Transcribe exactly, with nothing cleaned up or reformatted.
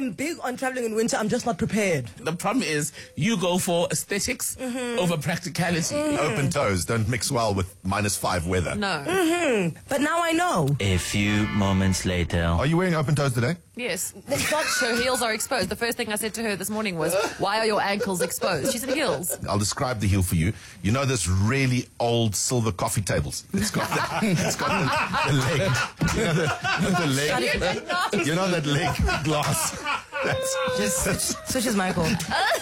I'm big on traveling in winter. I'm just not prepared. The problem is you go for aesthetics mm-hmm. over practicality. Mm-hmm. Open toes don't mix well with minus five weather. No. Mm-hmm. But now I know. A few moments later. Are you wearing open toes today? Yes. Her heels are exposed. The first thing I said to her this morning was, why are your ankles exposed? She said heels. I'll describe the heel for you. You know this really old silver coffee tables? It's got the, it's got the, the leg. You know the, the leg. You know that leg glass. That's just, that's, so she's Michael.